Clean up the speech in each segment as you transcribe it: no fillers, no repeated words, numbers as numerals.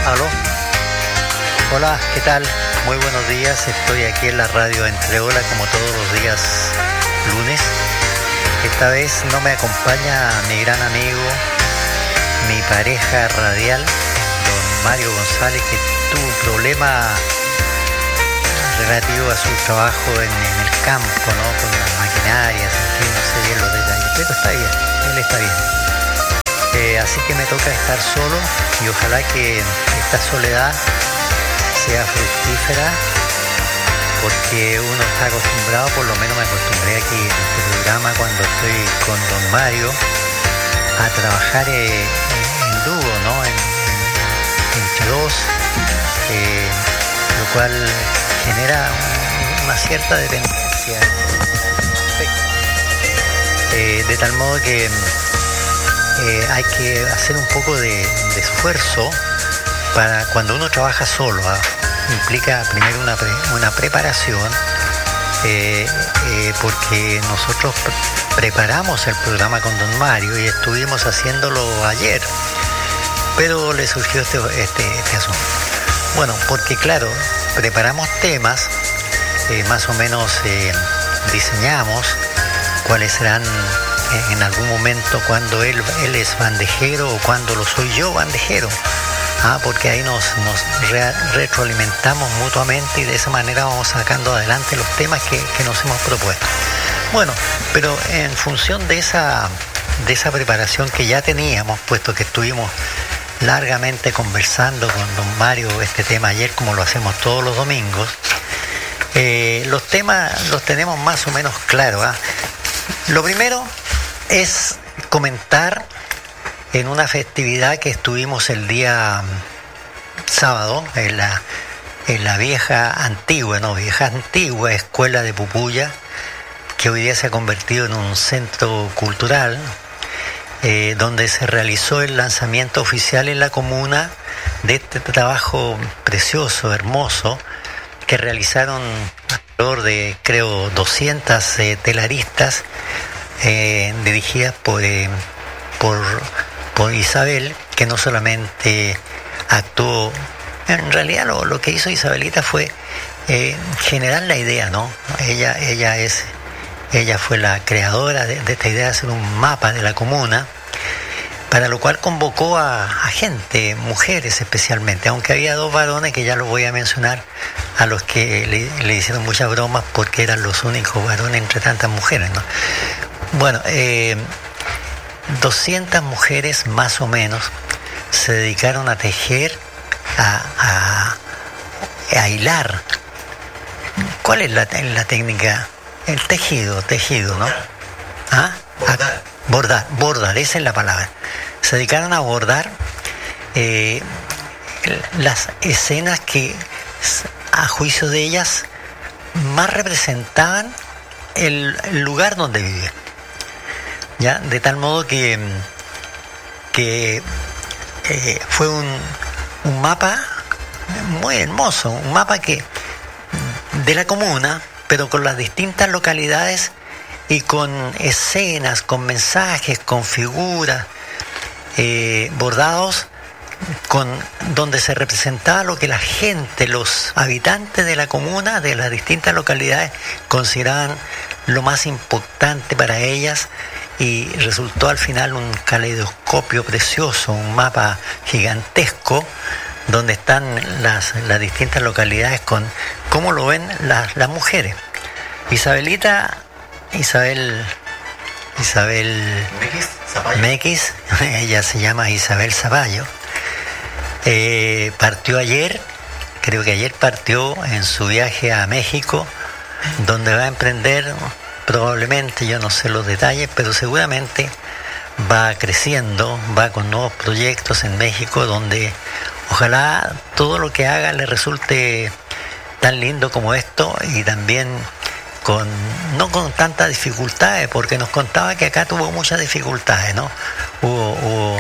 Aló. Hola, ¿qué tal? Muy buenos días. Estoy aquí en la radio Entreola como todos los días lunes. Esta vez no me acompaña mi gran amigo, mi pareja radial, don Mario González, que tuvo un problema relativo a su trabajo en el campo, ¿no? Con las maquinarias, en fin, no sé bien los detalles, pero está bien, él está bien. Así que me toca estar solo y ojalá que esta soledad sea fructífera, porque uno está acostumbrado, por lo menos me acostumbré aquí en este programa cuando estoy con don Mario a trabajar en dúo, ¿no? Entre dos, lo cual genera una cierta dependencia, de tal modo que hay que hacer un poco de esfuerzo para cuando uno trabaja solo. Implica primero una preparación, porque nosotros preparamos el programa con don Mario y estuvimos haciéndolo ayer, pero le surgió este asunto. Bueno, porque claro, preparamos temas, más o menos diseñamos cuáles serán en algún momento cuando él es bandejero o cuando lo soy yo bandejero. Porque ahí nos retroalimentamos mutuamente y de esa manera vamos sacando adelante los temas que nos hemos propuesto. Bueno, pero en función de esa preparación que ya teníamos, puesto que estuvimos largamente conversando con don Mario este tema ayer, como lo hacemos todos los domingos, los temas los tenemos más o menos claros. Lo primero es comentar en una festividad que estuvimos el día sábado en la vieja antigua escuela de Pupuya, que hoy día se ha convertido en un centro cultural, donde se realizó el lanzamiento oficial en la comuna de este trabajo precioso, hermoso, que realizaron alrededor de, creo, 200 telaristas, dirigidas por Isabel, que no solamente actuó, en realidad lo que hizo Isabelita fue generar la idea, ¿no? Ella fue la creadora de esta idea de hacer un mapa de la comuna, para lo cual convocó a gente, mujeres especialmente, aunque había dos varones que ya los voy a mencionar, a los que le hicieron muchas bromas porque eran los únicos varones entre tantas mujeres, ¿no? Bueno, 200 mujeres más o menos se dedicaron a tejer, a hilar. ¿Cuál es la técnica? El tejido, ¿no? Bordar, esa es la palabra. Se dedicaron a bordar las escenas que, a juicio de ellas, más representaban el lugar donde vivían. ¿Ya? De tal modo que fue un mapa muy hermoso, un mapa de la comuna, pero con las distintas localidades y con escenas, con mensajes, con figuras, bordados, donde se representaba lo que la gente, los habitantes de la comuna, de las distintas localidades, consideraban lo más importante para ellas, y resultó al final un caleidoscopio precioso, un mapa gigantesco donde están las distintas localidades con cómo lo ven las mujeres. Isabel Mequis, ella se llama Isabel Zapallo, partió ayer, creo que ayer partió en su viaje a México, donde va a emprender, probablemente, yo no sé los detalles, pero seguramente va creciendo, va con nuevos proyectos en México, donde ojalá todo lo que haga le resulte tan lindo como esto, y también no con tantas dificultades, porque nos contaba que acá tuvo muchas dificultades, ¿no? Hubo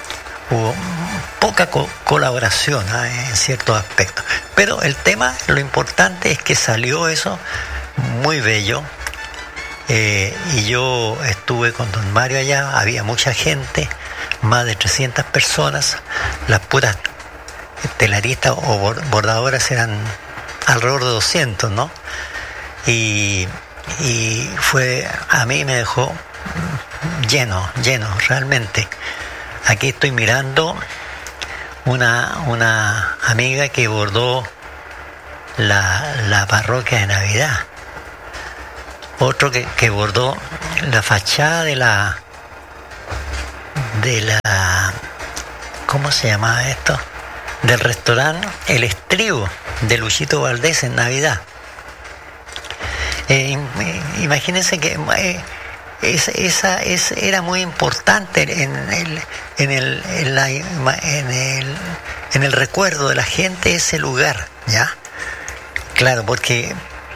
poca colaboración, ¿no? En ciertos aspectos. Pero el tema, lo importante es que salió eso muy bello. Y yo estuve con don Mario allá, había mucha gente, más de 300 personas, las puras telaristas o bordadoras eran alrededor de 200, ¿no? Y a mí me dejó lleno, realmente. Aquí estoy mirando una amiga que bordó la parroquia de Navidad. Otro que bordó la fachada de la ¿cómo se llamaba esto? Del restaurante El Estribo de Luchito Valdés en Navidad. Imagínense que era muy importante en el recuerdo de la gente ese lugar, ¿ya? Claro, porque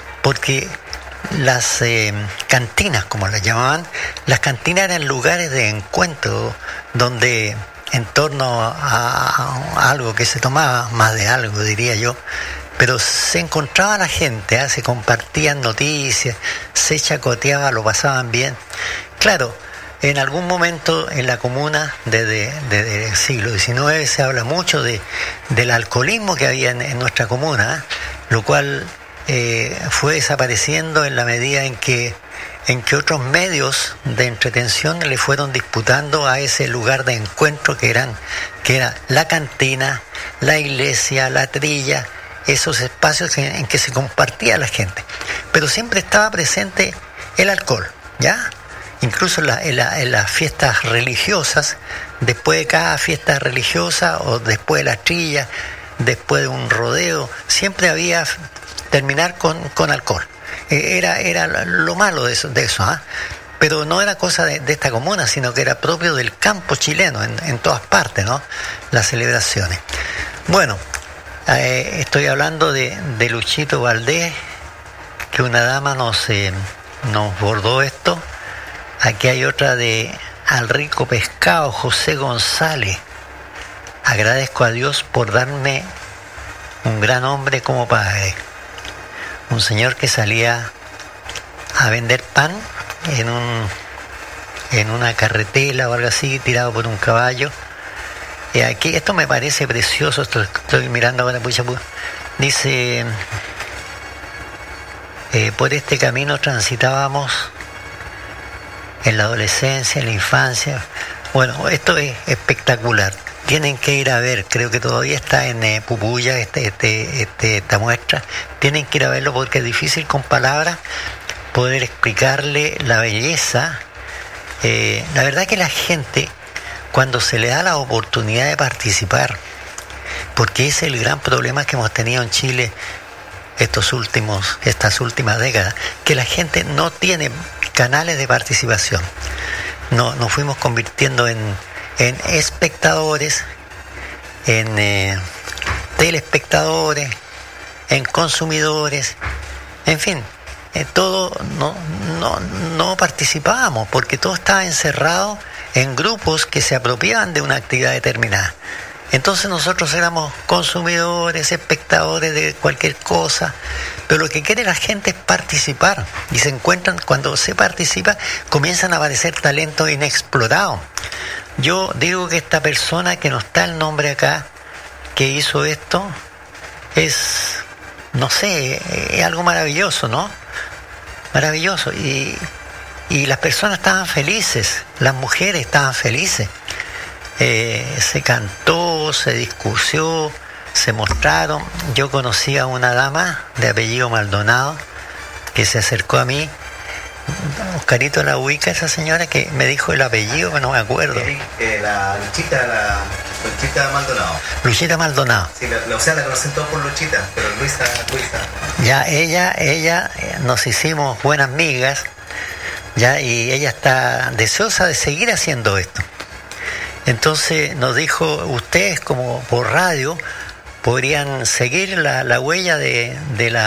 las cantinas, como las llamaban, las cantinas eran lugares de encuentro donde, en torno a algo que se tomaba, más de algo diría yo, pero se encontraba la gente, se compartían noticias, se chacoteaba, lo pasaban bien. Claro, en algún momento en la comuna desde el siglo XIX se habla mucho del alcoholismo que había en nuestra comuna, lo cual fue desapareciendo en la medida en que otros medios de entretención le fueron disputando a ese lugar de encuentro que era la cantina, la iglesia, la trilla, esos espacios en que se compartía la gente. Pero siempre estaba presente el alcohol, ¿ya? Incluso en las fiestas religiosas, después de cada fiesta religiosa o después de la trilla, después de un rodeo, siempre había terminar con alcohol. Era lo malo de eso, ¿eh? Pero no era cosa de esta comuna, sino que era propio del campo chileno, en todas partes, ¿no? Las celebraciones. Bueno, estoy hablando de Luchito Valdés, que una dama nos bordó esto. Aquí hay otra de Al Rico Pescado, José González. Agradezco a Dios por darme un gran hombre como padre. Un señor que salía a vender pan en una carretela o algo así, tirado por un caballo. Y aquí, esto me parece precioso, estoy mirando ahora, dice, por este camino transitábamos en la adolescencia, en la infancia. Bueno, esto es espectacular. Tienen que ir a ver, creo que todavía está en Pupuya esta muestra. Tienen que ir a verlo porque es difícil con palabras poder explicarle la belleza. La verdad que la gente, cuando se le da la oportunidad de participar, porque ese es el gran problema que hemos tenido en Chile estas últimas décadas, que la gente no tiene canales de participación. Nos fuimos convirtiendo en espectadores, en telespectadores, en consumidores, en fin, todo no participábamos porque todo estaba encerrado en grupos que se apropiaban de una actividad determinada. Entonces nosotros éramos consumidores, espectadores de cualquier cosa, pero lo que quiere la gente es participar, y se encuentran, cuando se participa, comienzan a aparecer talentos inexplorados. Yo digo que esta persona, que no está el nombre acá, que hizo esto, es, no sé, es algo maravilloso, ¿no? Maravilloso. Y las personas estaban felices, las mujeres estaban felices. Se cantó, se discutió, se mostraron. Yo conocí a una dama de apellido Maldonado que se acercó a mí. Oscarito la ubica, esa señora, que me dijo el apellido, que no me acuerdo. La Luchita Maldonado. Luchita Maldonado. Sí, o sea, la conocen todos por Luchita, pero Luisa. Ya, ella nos hicimos buenas amigas, ya, y ella está deseosa de seguir haciendo esto. Entonces nos dijo, ustedes como por radio podrían seguir la huella de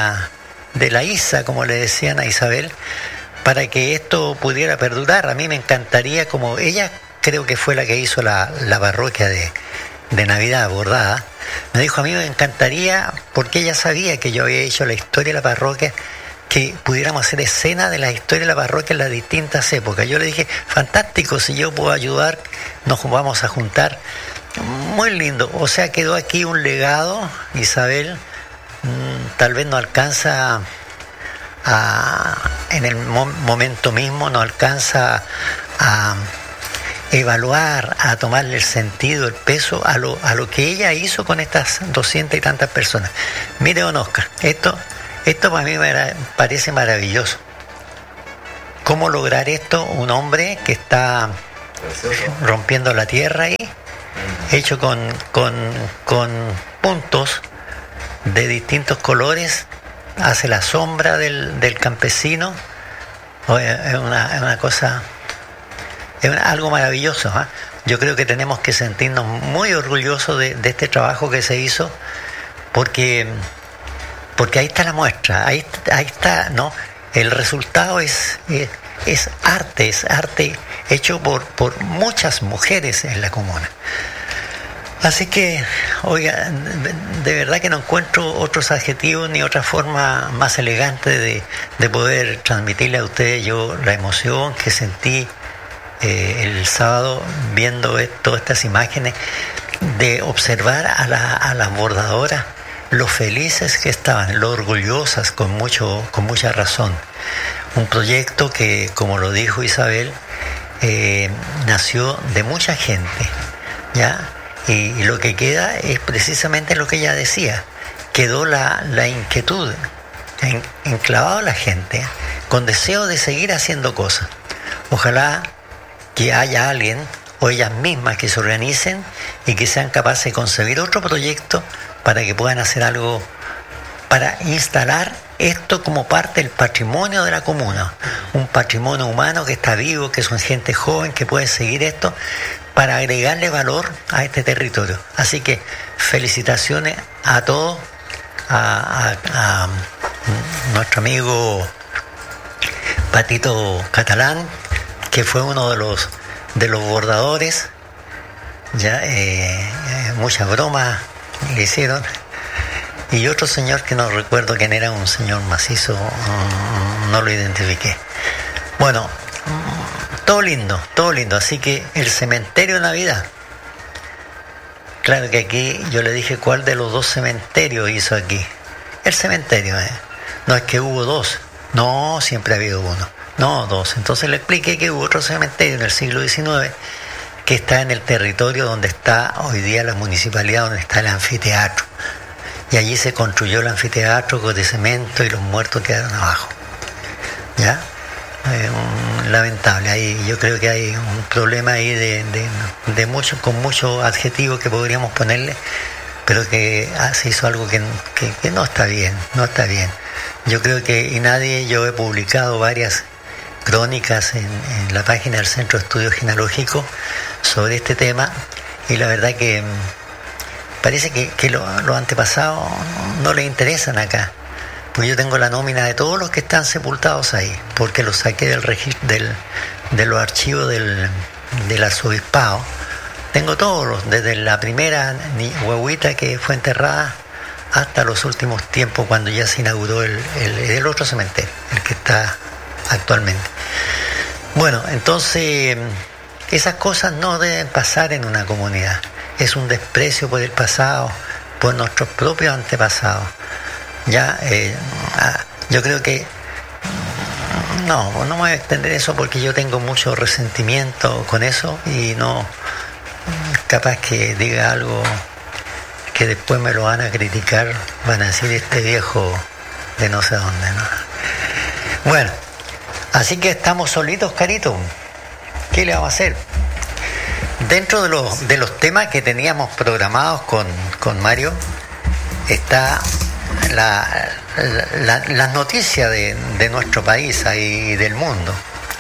la Isa, como le decían a Isabel, para que esto pudiera perdurar. A mí me encantaría, como ella creo que fue la que hizo la parroquia de Navidad bordada, me dijo, a mí me encantaría, porque ella sabía que yo había hecho la historia de la parroquia, que pudiéramos hacer escena de la historia de la parroquia en las distintas épocas. Yo le dije, fantástico, si yo puedo ayudar, nos vamos a juntar. muy lindo. O sea, quedó aquí un legado, Isabel. Tal vez no alcanza en el momento mismo, no alcanza a evaluar, a tomarle el sentido, el peso a lo que ella hizo con estas 200 y tantas personas. Mire, don Oscar, esto para mí me parece maravilloso. ¿Cómo lograr esto? Un hombre que está rompiendo la tierra ahí, hecho con puntos de distintos colores, hace la sombra del campesino. Es una cosa, algo maravilloso, ¿eh? Yo creo que tenemos que sentirnos muy orgullosos de este trabajo que se hizo, porque ahí está la muestra, ahí está, ¿no? El resultado es arte hecho por muchas mujeres en la comuna. Así que, oiga, de verdad que no encuentro otros adjetivos ni otra forma más elegante de poder transmitirle a ustedes yo la emoción que sentí el sábado viendo todas estas imágenes, de observar a las bordadoras, lo felices que estaban, lo orgullosas, con mucha razón. Un proyecto que, como lo dijo Isabel, nació de mucha gente, ¿ya? Y lo que queda es precisamente lo que ella decía. Quedó la inquietud, enclavado a la gente, con deseo de seguir haciendo cosas. Ojalá que haya alguien o ellas mismas que se organicen y que sean capaces de concebir otro proyecto para que puedan hacer algo, para instalar esto como parte del patrimonio de la comuna, un patrimonio humano que está vivo, que son gente joven que puede seguir esto, para agregarle valor a este territorio. Así que felicitaciones a todos, a nuestro amigo Patito Catalán, que fue uno de los bordadores. Ya muchas bromas le hicieron, y otro señor que no recuerdo quién era, un señor macizo, no lo identifiqué. Bueno, todo lindo, así que el cementerio de Navidad, claro que aquí yo le dije cuál de los dos cementerios hizo aquí. El cementerio, no es que hubo dos, no, siempre ha habido uno, no, dos. Entonces le expliqué que hubo otro cementerio en el siglo XIX que está en el territorio donde está hoy día la municipalidad, donde está el anfiteatro. Y allí se construyó el anfiteatro de cemento y los muertos quedaron abajo. ¿Ya? Lamentable. Ahí yo creo que hay un problema ahí de mucho, con muchos adjetivos que podríamos ponerle, pero que se hizo algo que no está bien, no está bien. Yo creo que, yo he publicado varias crónicas en la página del Centro de Estudios Genealógicos sobre este tema, y la verdad que parece que los antepasados no les interesan acá, porque yo tengo la nómina de todos los que están sepultados ahí, porque los saqué del registro de los archivos del arzobispado. Tengo todos, desde la primera huehuita que fue enterrada hasta los últimos tiempos, cuando ya se inauguró el otro cementerio, el que está actualmente. Bueno, entonces esas cosas no deben pasar en una comunidad. Es un desprecio por el pasado, por nuestros propios antepasados. Ya, yo creo que no me voy a extender eso, porque yo tengo mucho resentimiento con eso, y no, capaz que diga algo que después me lo van a criticar, van a decir este viejo de no sé dónde, ¿no? Bueno, así que estamos solitos, Carito. ¿Qué le vamos a hacer? Dentro de los temas que teníamos programados con Mario está las noticias de nuestro país y del mundo.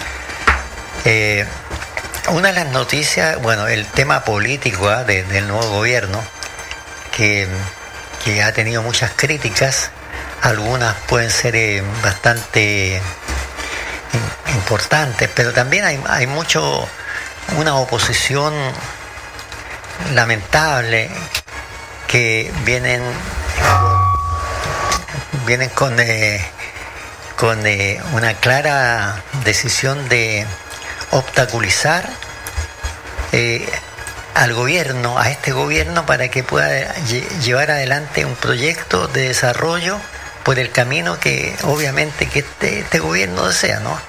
Una de las noticias, bueno, el tema político del nuevo gobierno, que ha tenido muchas críticas. Algunas pueden ser bastante importantes, pero también hay una oposición lamentable, que vienen con una clara decisión de obstaculizar al gobierno, a este gobierno, para que pueda llevar adelante un proyecto de desarrollo por el camino que obviamente que este gobierno desea, ¿no?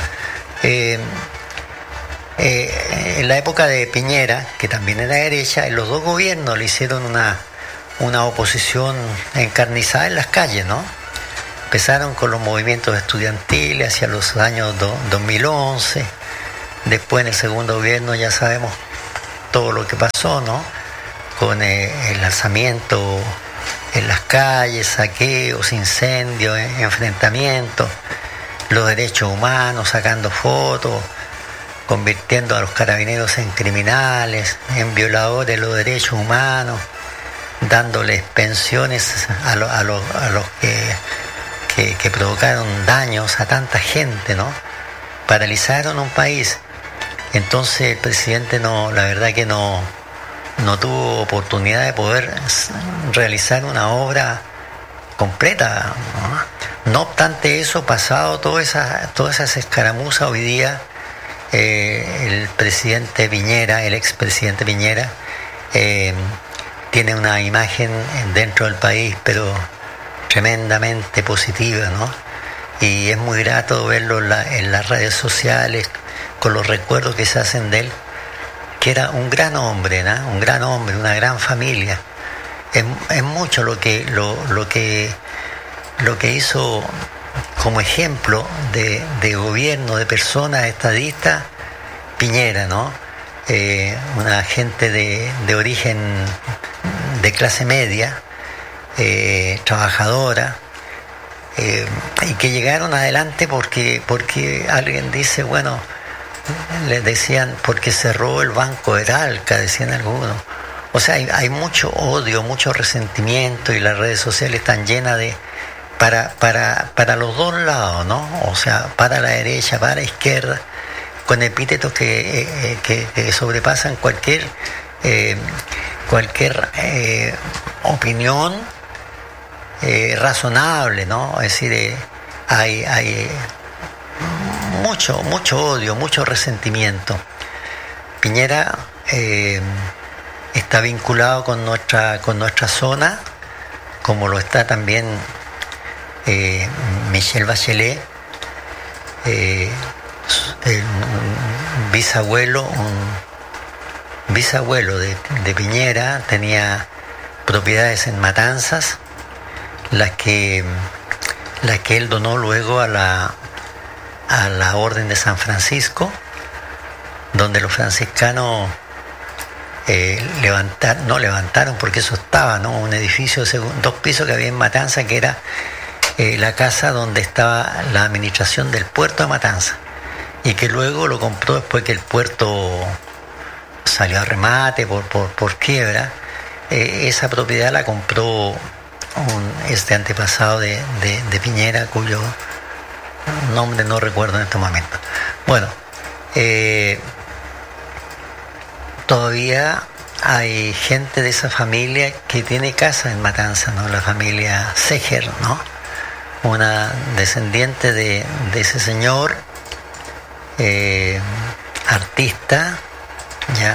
En la época de Piñera, que también era derecha, los dos gobiernos le hicieron una oposición encarnizada en las calles, ¿no? Empezaron con los movimientos estudiantiles hacia los años 2011, después en el segundo gobierno ya sabemos todo lo que pasó, ¿no? Con el alzamiento en las calles, saqueos, incendios, enfrentamientos, los derechos humanos, sacando fotos, convirtiendo a los carabineros en criminales, en violadores de los derechos humanos, dándoles pensiones a los que provocaron daños a tanta gente, ¿no? Paralizaron un país. Entonces el presidente la verdad que no tuvo oportunidad de poder realizar una obra completa, ¿no? No obstante eso, pasado todas esas escaramuzas, hoy día el presidente Piñera, el expresidente Piñera, tiene una imagen dentro del país, pero tremendamente positiva, ¿no? Y es muy grato verlo en las redes sociales, con los recuerdos que se hacen de él, que era un gran hombre, ¿no? Un gran hombre, una gran familia. Es mucho lo que hizo como ejemplo de gobierno, de persona estadista, Piñera, ¿no? Una gente de origen de clase media, trabajadora, y que llegaron adelante porque alguien dice, bueno, les decían, porque cerró el Banco de Talca, decían algunos. O sea, hay mucho odio, mucho resentimiento, y las redes sociales están llenas de para los dos lados, ¿no? O sea, para la derecha, para la izquierda, con epítetos que sobrepasan cualquier opinión razonable, ¿no? Es decir, hay mucho odio, mucho resentimiento. Piñera está vinculado con nuestra zona, como lo está también Michelle Bachelet, un bisabuelo de Piñera tenía propiedades en Matanzas, las que él donó luego a la Orden de San Francisco, donde los franciscanos levantaron, porque eso estaba, ¿no? Un edificio de 2 pisos que había en Matanzas, que era la casa donde estaba la administración del puerto de Matanzas, y que luego lo compró después que el puerto salió a remate por quiebra. Esa propiedad la compró este antepasado de Piñera, cuyo nombre no recuerdo en este momento. Bueno, todavía hay gente de esa familia que tiene casa en Matanzas, ¿no? La familia Seger, ¿no? Una descendiente de ese señor, artista, ya,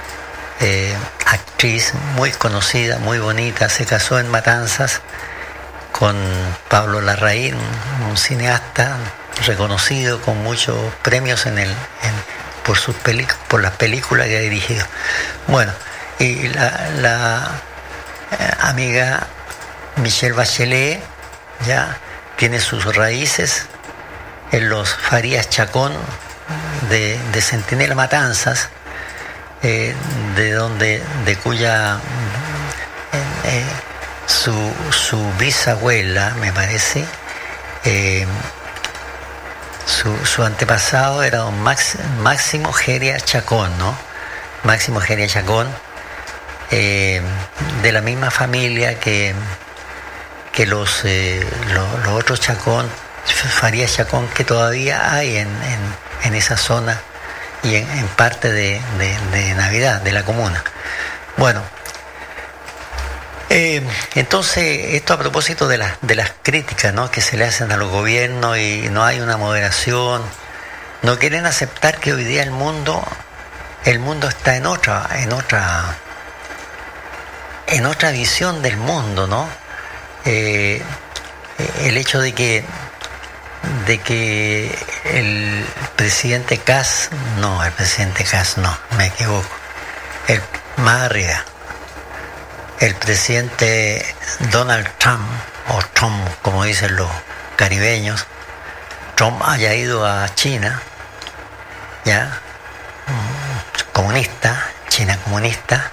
actriz muy conocida, muy bonita, se casó en Matanzas con Pablo Larraín, un cineasta reconocido con muchos premios por las películas que ha dirigido. Bueno, y la amiga Michelle Bachelet ya tiene sus raíces en los Farías Chacón de Centinela, Matanzas, de cuya su bisabuela, me parece, su antepasado era don Máximo Geria Chacón, ¿no? Máximo Geria Chacón, de la misma familia que los otros Chacón, Farías Chacón, que todavía hay en esa zona y en parte de Navidad, de la comuna. Bueno, entonces, esto a propósito de las críticas, ¿no?, que se le hacen a los gobiernos, y no hay una moderación, no quieren aceptar que hoy día el mundo el mundo está en otra visión del mundo, ¿no? El hecho de que el presidente Kass, no, me equivoco, más arriba, el presidente Donald Trump, o Trump como dicen los caribeños, Trump haya ido a China, ya, comunista, China comunista,